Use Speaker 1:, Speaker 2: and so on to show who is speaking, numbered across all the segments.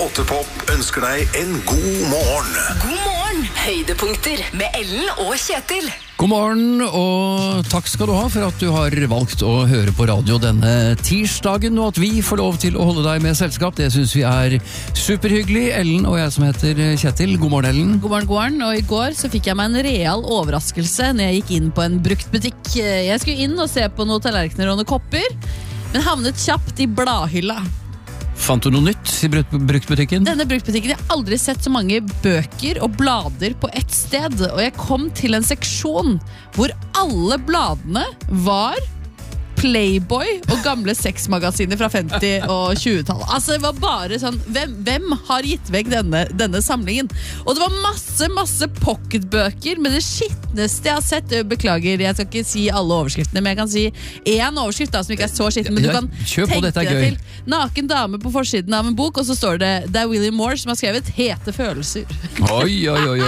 Speaker 1: Polterpop ønsker deg en god morgen.
Speaker 2: God morgen, høydepunkter med Ellen og Kjetil.
Speaker 3: God morgen, og takk skal du ha for at du har valgt å høre på radio denne tirsdagen, og at vi får lov til å holde deg med selskap. Det synes vi er superhyggelig. Ellen og jeg som heter Kjetil. God morgen, Ellen.
Speaker 4: God morgen, god morgen. Og i går så fikk jeg meg en real overraskelse når jeg gikk inn på en bruktbutikk. Jeg skulle inn og se på noen tallerkener og noen kopper, men havnet kjapt i bladhylla.
Speaker 3: Fant du noe nytt i bruktbutikken?
Speaker 4: Denne bruktbutikken, jeg har aldri sett så mange bøker og blader på ett sted, og jeg kom til en seksjon hvor alle bladene var Playboy og gamle sexmagasiner fra 50- og 20-tallet. Altså det var bare sånn, hvem har gitt vekk denne samlingen? Og det var masse pocketbøker med det skittneste jeg har sett. Beklager, jeg skal ikke si alle overskriftene, men jeg kan si en overskrift da, som ikke er så skitten, men du kan tenke deg til. Naken dame på forsiden av en bok, og så står det William Moore som har skrevet Hete følelser.
Speaker 3: Oi.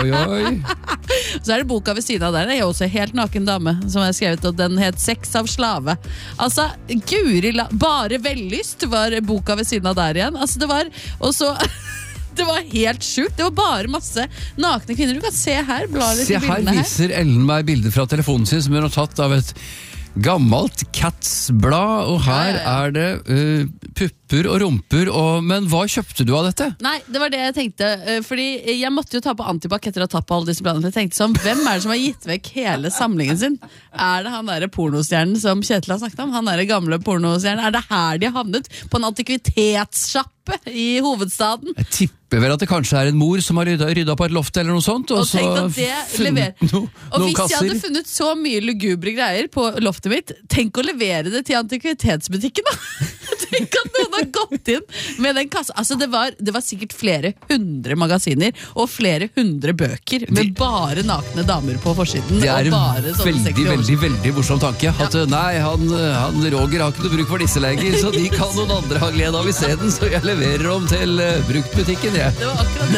Speaker 4: Så er det boka ved siden av der, det er også helt naken dame som har skrevet, og den het Sex av slave. Altså, bare vellyst var boka ved siden av der igjen. Altså, det var helt sjukt. Det var bare masse nakne kvinner. Du kan se her, bla litt i bildene her.
Speaker 3: Se her viser Ellen meg bilder fra telefonen sin som hun har tatt av et gammelt Cats-blad, og her er det pupper og rumper, men hva kjøpte du av dette?
Speaker 4: Nei, det var det jeg tenkte, fordi jeg måtte jo ta på antibac etter å ha tatt på alle disse bladene, for jeg tenkte sånn, hvem er det som har gitt vekk hele samlingen sin? Er det han der pornostjernen som Kjetil har snakket om? Han der gamle pornostjernen? Er det her de har havnet? På en antikvitetssjappe i hovedstaden?
Speaker 3: Jeg tipper vel at det kanskje er en mor som har ryddet på et loft eller noe sånt, og så funnet noen kasser.
Speaker 4: Og hvis jeg hadde funnet så mye lugubre greier på loftet mitt, tenk å levere det til antikvitetsbutikken da. Tenk at noen har gått inn med den kassa. Altså det var sikkert flere 100 magasiner og flere 100 bøker med bare nakne damer på forsiden.
Speaker 3: Det er
Speaker 4: en
Speaker 3: veldig morsom tanke. At nei, han Roger har ikke noe bruk for disse lenger, så de kan noen andre ha glede av i stedet, så jeg leverer dem til bruktbutikken.
Speaker 4: Det var akkurat det.